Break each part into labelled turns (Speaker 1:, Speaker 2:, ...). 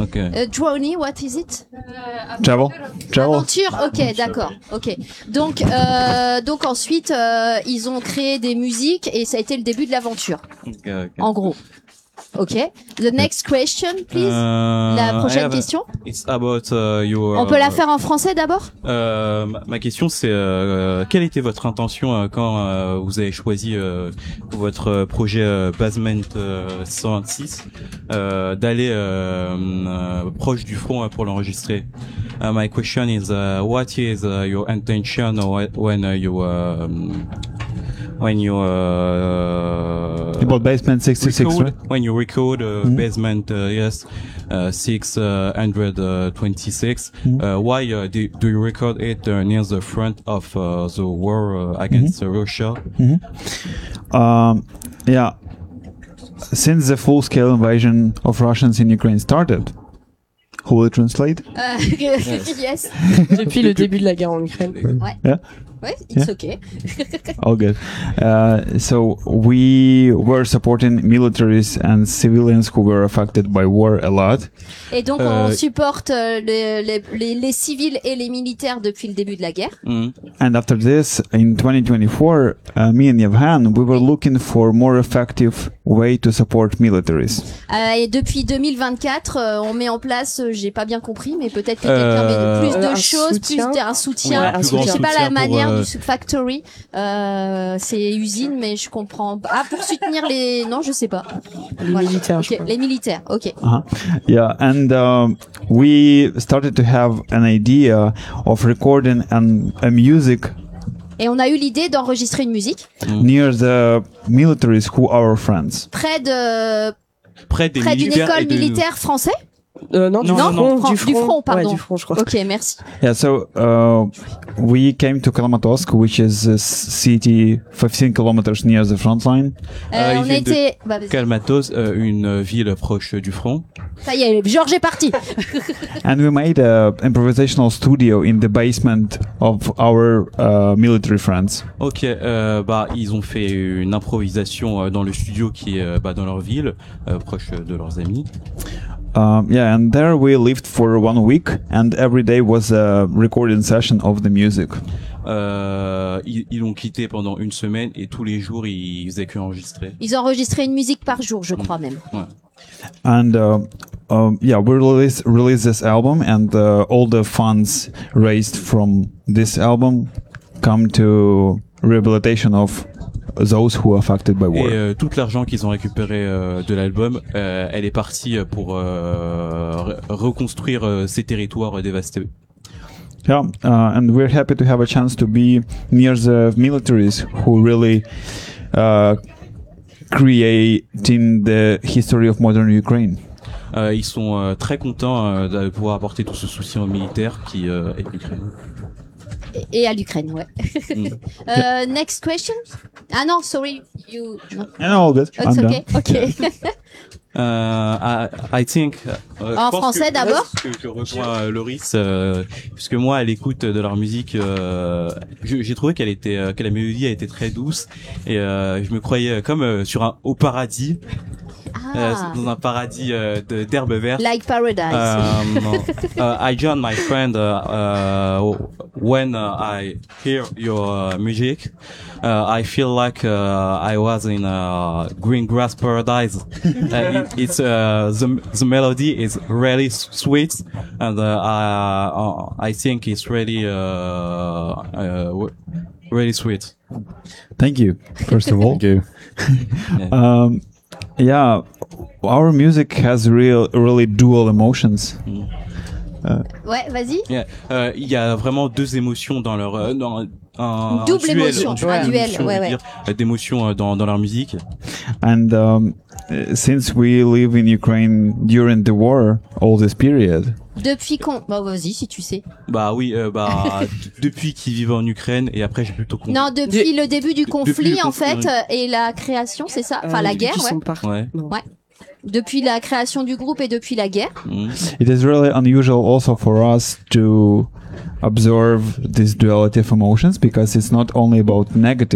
Speaker 1: Okay.
Speaker 2: Droney, what is it?
Speaker 3: Travel.
Speaker 2: Aventure, ok, d'accord, ok. Donc ensuite, ils ont créé des musiques et ça a été le début de l'aventure.
Speaker 1: Okay.
Speaker 2: En gros. Ok. The next question, please. La prochaine question.
Speaker 1: It's about your.
Speaker 2: On peut la faire en français d'abord?
Speaker 1: Ma question c'est quelle était votre intention quand vous avez choisi votre projet Basement 126 d'aller proche du front pour l'enregistrer? My question is what is your intention when you
Speaker 3: about Basement 66, right?
Speaker 1: When you record Basement 626, why do you record it near the front of the war against Russia?
Speaker 3: Yeah, since the full-scale invasion of Russians in Ukraine started. Who will translate?
Speaker 2: Yes.
Speaker 4: Depuis le début de la guerre en Ukraine.
Speaker 2: Ouais.
Speaker 3: Yeah.
Speaker 2: Ouais, it's okay.
Speaker 3: All good. So we were supporting militaries and civilians who were affected by war a lot.
Speaker 2: Et donc on supporte les civils et les militaires depuis le début de la guerre.
Speaker 3: And after this, in 2024, me and Yevhen, we were looking for more effective way to support militaries.
Speaker 2: Et depuis 2024, on met en place, j'ai pas bien compris, mais peut-être que quelqu'un met plus de choses, plus un soutien.
Speaker 4: Ouais, un soutien.
Speaker 2: Je sais pas la manière
Speaker 1: pour,
Speaker 2: du factory, c'est usine, mais je comprends pas. Ah, pour soutenir les, non, je sais pas.
Speaker 4: Les militaires, je crois.
Speaker 2: Les militaires, ok.
Speaker 3: Yeah, and we started to have an idea of recording a music
Speaker 2: Et on a eu l'idée d'enregistrer une musique
Speaker 3: near the militaries who are our friends.
Speaker 2: près
Speaker 1: des
Speaker 2: d'une
Speaker 1: militaires
Speaker 2: école
Speaker 1: et de-
Speaker 2: militaire français.
Speaker 4: Non, du front,
Speaker 2: pardon.
Speaker 4: Ouais, du front, je crois.
Speaker 2: Ok, merci.
Speaker 3: Yeah, so we came to Kramatorsk, which is a city 15 kilometers near the front line.
Speaker 1: ils
Speaker 2: On a
Speaker 1: viennent de
Speaker 2: été, vas-y.
Speaker 1: Kalmatos, une ville proche du front.
Speaker 2: Ça y est, Georges est parti.
Speaker 3: And we made a improvisational studio in the basement of our military friends.
Speaker 1: Ok, ils ont fait une improvisation dans le studio qui est dans leur ville, proche de leurs amis.
Speaker 3: Yeah, and there we lived for 1 week, and every day was a recording session of the music.
Speaker 1: Ils l'ont quitté pendant une semaine et tous les jours ils faisaient que enregistrer.
Speaker 2: Ils enregistraient une musique par jour, je crois même.
Speaker 1: Ouais.
Speaker 3: And yeah, we released this album, and all the funds raised from this album come to rehabilitation of those who are affected by war.
Speaker 1: Et tout l'argent qu'ils ont récupéré de l'album, elle est partie pour reconstruire ces territoires dévastés.
Speaker 3: Yeah, and we're happy to have a chance to be near the militaries who really creating the history of modern Ukraine.
Speaker 1: Ils sont très contents de pouvoir apporter tout ce soutien aux militaires qui est l'Ukraine.
Speaker 2: Et à l'Ukraine, ouais. Next question? Ah non, sorry, you. No.
Speaker 3: And all good.
Speaker 2: It's
Speaker 3: I'm
Speaker 2: okay.
Speaker 3: done.
Speaker 2: Okay.
Speaker 1: I think.
Speaker 2: En français d'abord.
Speaker 1: Je rejoins Loris, puisque moi, à l'écoute de leur musique, j'ai trouvé que la mélodie a été très douce et je me croyais comme au paradis. Dans un paradis d'herbes vertes.
Speaker 2: Like paradise.
Speaker 1: I joined my friend when I hear your music. I feel like I was in a green grass paradise. It's the melody is really sweet, and I think it's really really sweet.
Speaker 3: Thank you, first of all.
Speaker 5: Thank you.
Speaker 3: Yeah, our music has really dual emotions.
Speaker 2: Ouais, vas-y.
Speaker 1: Il y a vraiment deux émotions dans leur un
Speaker 2: double
Speaker 1: duel,
Speaker 2: émotion, un duel, ouais.
Speaker 1: D'émotions dans leur musique.
Speaker 3: And since we live in Ukraine during the war, all this period.
Speaker 2: Depuis qu'on... Bah vas-y, si tu sais.
Speaker 1: Bah oui, depuis qu'ils vivent en Ukraine, et après j'ai plutôt compris.
Speaker 2: Non, depuis le début du conflit,
Speaker 1: le
Speaker 2: en
Speaker 1: conflit,
Speaker 2: fait, et la création, c'est ça? Enfin, la guerre,
Speaker 1: Ouais.
Speaker 2: Ouais. Depuis la création du groupe et depuis la guerre.
Speaker 3: It is really unusual also for us to observe this duality of emotions, because it's not only about negative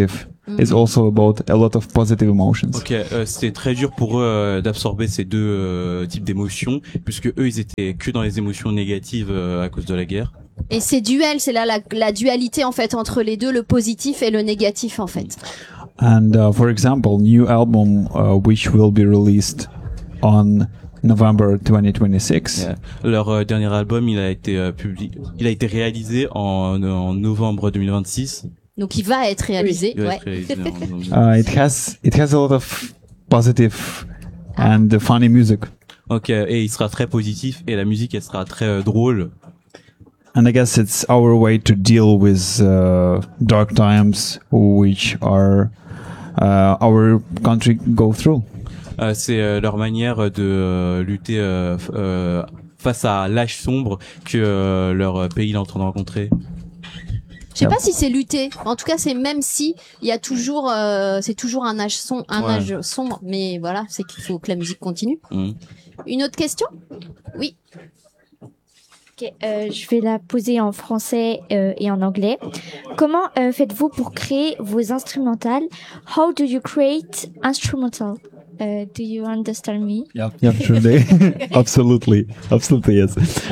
Speaker 3: is also about a lot of positive emotions.
Speaker 1: Ok, c'était très dur pour eux d'absorber ces deux types d'émotions, puisque eux ils étaient que dans les émotions négatives à cause de la guerre.
Speaker 2: Et c'est duel, c'est là la dualité en fait entre les deux, le positif et le négatif en fait.
Speaker 3: And for example, new album which will be released on November 2026.
Speaker 1: Yeah. Leur dernier album, il a été réalisé en novembre 2026.
Speaker 2: Donc il va être réalisé.
Speaker 1: Il va
Speaker 2: Ouais.
Speaker 1: être réalisé
Speaker 3: It has a lot of positive and funny music.
Speaker 1: Ok, et il sera très positif et la musique elle sera très drôle.
Speaker 3: And I guess it's our way to deal with dark times which our country go through.
Speaker 1: C'est leur manière de lutter face à l'âge sombre que leur pays est en train de rencontrer.
Speaker 2: Je sais pas si c'est lutter. En tout cas, c'est même si il y a toujours, c'est toujours un âge sombre. Mais voilà, c'est qu'il faut que la musique continue. Une autre question? Oui.
Speaker 6: Ok, je vais la poser en français et en anglais. Comment faites-vous pour créer vos instrumentales? How do you create instrumental? Do you understand me?
Speaker 3: Yeah, sure. Absolutely, yes.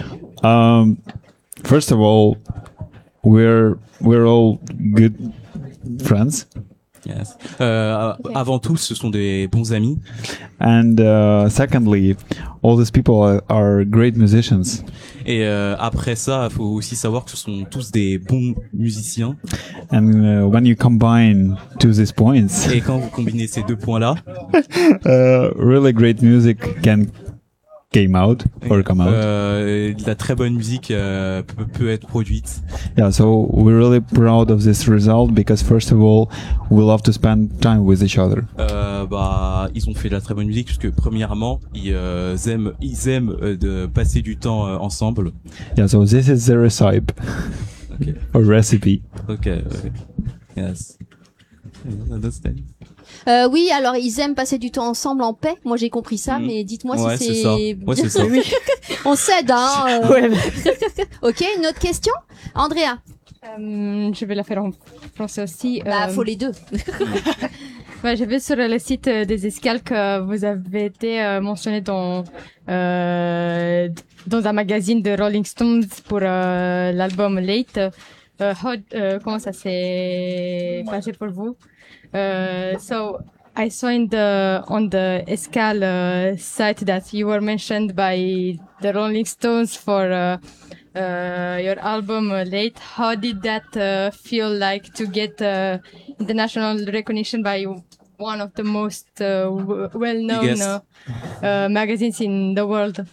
Speaker 3: First of all, we're all good friends.
Speaker 1: Yes. Avant tout, ce sont des bons amis.
Speaker 3: And secondly, all these people are great musicians.
Speaker 1: Et après ça, il faut aussi savoir que ce sont tous des bons musiciens.
Speaker 3: And when you combine to these points,
Speaker 1: et quand vous combinez ces deux points-là,
Speaker 3: really great music can come out.
Speaker 1: La très bonne musique peut être produite.
Speaker 3: Yeah, so we're really proud of this result because first of all, we love to spend time with each other.
Speaker 1: Ils ont fait de la très bonne musique parce que premièrement, ils aiment de passer du temps ensemble.
Speaker 3: Yeah, so this is the recipe.
Speaker 1: Okay.
Speaker 3: Or recipe.
Speaker 1: Okay. Yes. Understand.
Speaker 2: Oui, alors ils aiment passer du temps ensemble en paix. Moi j'ai compris ça, mais dites-moi si c'est.
Speaker 1: Ça. Ouais, c'est ça.
Speaker 2: Oui. On s'aide, hein.
Speaker 4: Ouais.
Speaker 2: Ok, une autre question, Andrea.
Speaker 7: Je vais la faire en français aussi.
Speaker 2: Faut les deux.
Speaker 7: J'ai vu sur le site des escales que vous avez été mentionné dans un magazine de Rolling Stones pour l'album Late. Comment ça s'est passé pour vous? So I saw on the Escale site that you were mentioned by the Rolling Stones for your album Late. How did that feel like to get international recognition by one of the most well-known magazines in the world?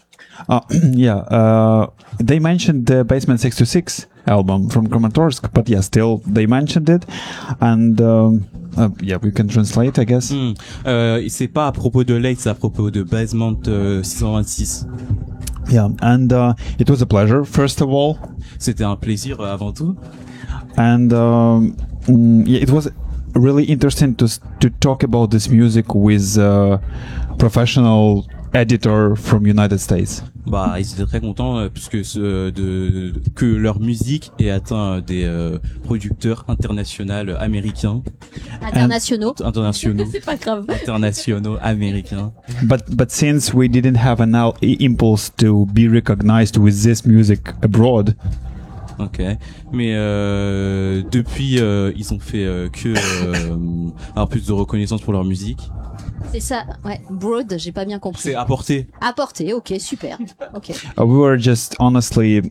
Speaker 3: They mentioned the Basement 626 album from Kramatorsk, but yeah, still they mentioned it, and we can translate, I guess.
Speaker 1: C'est pas à propos de Late, c'est à propos de Basement 626.
Speaker 3: Yeah, and it was a pleasure, first of all.
Speaker 1: C'était un plaisir avant tout.
Speaker 3: And it was really interesting to talk about this music with professional editor from United States.
Speaker 1: Ils étaient très contents puisque que leur musique ait atteint des producteurs internationaux américains.
Speaker 2: Internationaux.
Speaker 1: C'est pas grave. Internationaux américains.
Speaker 3: But since we didn't have an impulse to be recognized with this music abroad.
Speaker 1: Ok, mais depuis ils ont fait avoir plus de reconnaissance pour leur musique.
Speaker 2: C'est ça, ouais. Broad, j'ai pas bien compris.
Speaker 1: C'est apporter.
Speaker 2: Apporter, ok, super. Ok.
Speaker 3: We were just honestly,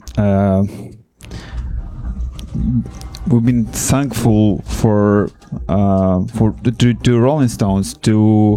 Speaker 3: we've been thankful to Rolling Stones to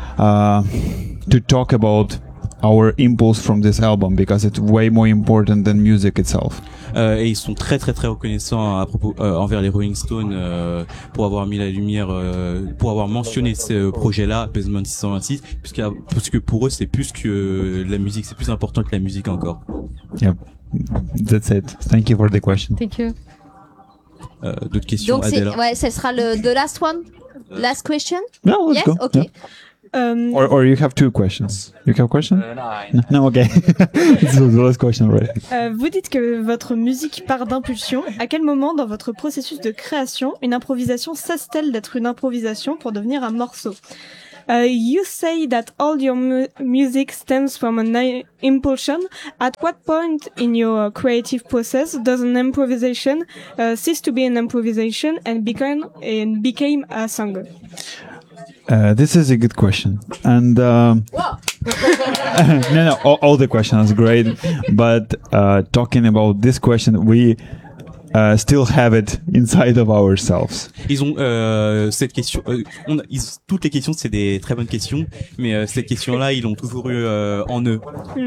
Speaker 3: talk about our impulse from this album because it's way more important than music itself.
Speaker 1: Et ils sont très très très reconnaissants envers les Rolling Stones pour avoir mis la lumière, pour avoir mentionné ce projet-là, Basement 626, puisque pour eux c'est plus que la musique, c'est plus important que la musique encore.
Speaker 3: Yep, that's it. Thank you for the question.
Speaker 7: Thank you.
Speaker 1: D'autres questions,
Speaker 2: Donc
Speaker 1: Adela?
Speaker 2: ce sera the last one, last question.
Speaker 3: No, let's go.
Speaker 2: Okay.
Speaker 3: Or you have two questions. You have a question? No, okay. This was the last question already.
Speaker 5: Vous dites que votre musique part d'impulsion. À quel moment dans votre processus de création, une improvisation cesse-t-elle d'être une improvisation pour devenir un morceau? You say that all your music stems from an impulsion. At what point in your creative process does an improvisation cease to be an improvisation and became a song?
Speaker 3: This is a good question, and no, all the questions are great, but talking about this question, we still have it inside of ourselves.
Speaker 1: Ils ont cette question. Toutes les questions, c'est des très bonnes questions, mais cette question-là, ils l'ont toujours eu en eux.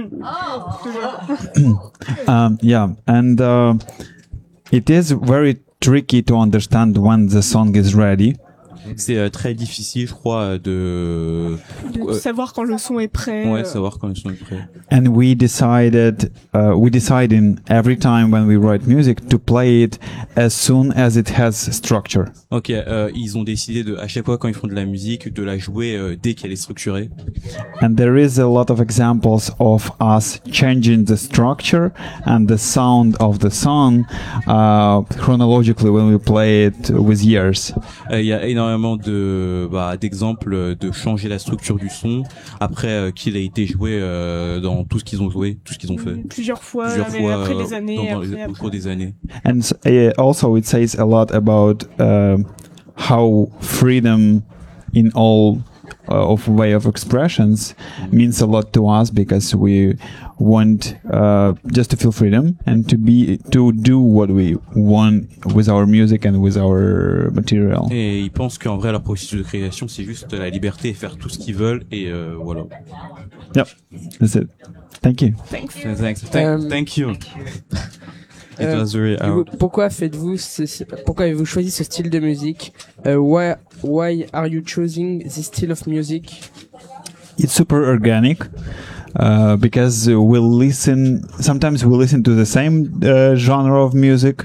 Speaker 3: Yeah, and it is very tricky to understand when the song is ready.
Speaker 1: C'est très difficile, je crois, de
Speaker 5: savoir quand le son est prêt.
Speaker 1: Ouais, savoir quand le son est prêt.
Speaker 3: And we decide in every time when we write music to play it as soon as it has structure.
Speaker 1: Ok, ils ont décidé à chaque fois quand ils font de la musique, de la jouer dès qu'elle est structurée.
Speaker 3: And there is a lot of examples of us changing the structure and the sound of the song chronologically when we play it with years.
Speaker 1: Il y a énormément d'exemples de changer la structure du son après qu'il a été joué dans tout ce qu'ils ont joué, tout ce qu'ils ont fait.
Speaker 5: Plusieurs fois après des années.
Speaker 1: Au cours des années.
Speaker 3: And also it says a lot about how freedom in all of way of expressions means a lot to us, because we want just to feel freedom and to do what we want with our music and with our material.
Speaker 1: Et ils pensent qu'en vrai leur processus de création c'est juste la liberté et faire tout ce qu'ils veulent et voilà.
Speaker 3: Yep, that's it. Thank you.
Speaker 5: Thanks.
Speaker 1: Thank you. It was very
Speaker 4: pourquoi avez-vous choisi ce style de musique? Why are you choosing this style of music?
Speaker 3: It's super organic. Because sometimes we listen to the same genre of music.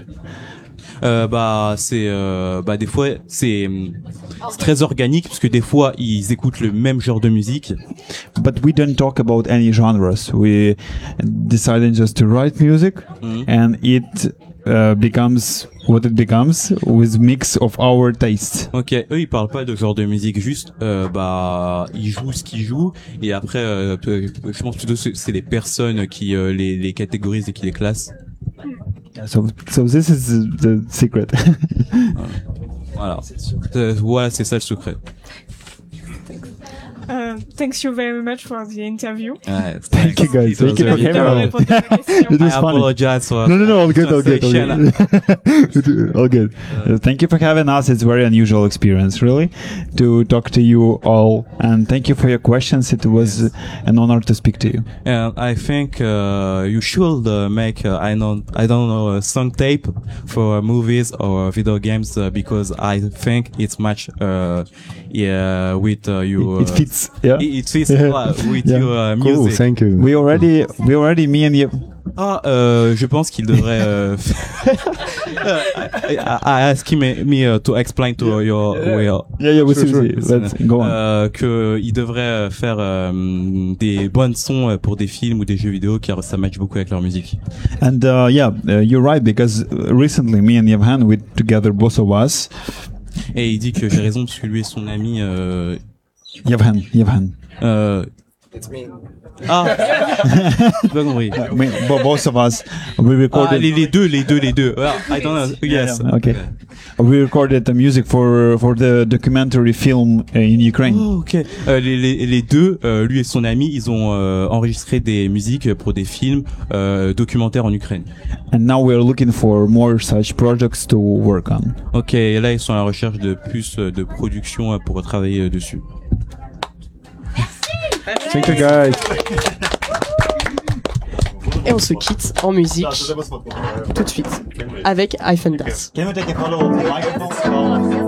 Speaker 1: Des fois c'est très organique parce que des fois ils écoutent le même genre de musique.
Speaker 3: But we don't talk about any genres. We decided just to write music, and it becomes what it becomes with mix of our tastes.
Speaker 1: Ok, eux ils parlent pas de genre de musique, juste ils jouent ce qu'ils jouent et après je pense plutôt c'est les personnes qui les catégorisent et qui les classent.
Speaker 3: So this is the secret.
Speaker 1: Voilà, c'est ça le secret.
Speaker 5: Thank you very much for the interview.
Speaker 3: Thank you guys. Thank you for coming. It was funny.
Speaker 1: Apologize for
Speaker 3: No, all good. All good. Thank you for having us. It's a very unusual experience, really, to talk to you all. And thank you for your questions. It was an honor to speak to you.
Speaker 1: And I think you should make I don't know a song tape for movies or video games because I think it's much with you.
Speaker 3: It fits. Yeah.
Speaker 1: It fits with your music.
Speaker 3: Cool, thank you. We already me and you.
Speaker 1: Je pense qu'il devrait. I ask me to explain to your way.
Speaker 3: Yeah, let's go on.
Speaker 1: Que il devrait faire des bons sons pour des films ou des jeux vidéo car ça match beaucoup avec leur musique.
Speaker 3: And you're right, because recently me and Yevhen, we together both of us.
Speaker 1: Et il dit que j'ai raison parce que lui et son ami.
Speaker 3: Yevhen.
Speaker 1: It's me. J'ai pas compris.
Speaker 3: Both of us, we recorded.
Speaker 1: Les deux. Well, I don't know. Yes.
Speaker 3: Yeah, okay. We recorded the music for the documentary film in Ukraine.
Speaker 1: Oh, ok. Les deux, lui et son ami, ils ont enregistré des musiques pour des films documentaires en Ukraine.
Speaker 3: And now we are looking for more such projects to work on.
Speaker 1: Ok, et là ils sont à la recherche de plus de production pour travailler dessus.
Speaker 3: Thank you guys.
Speaker 4: Et on se quitte en musique tout de suite avec iPhone Das.
Speaker 3: Can we take a photo of the microphone?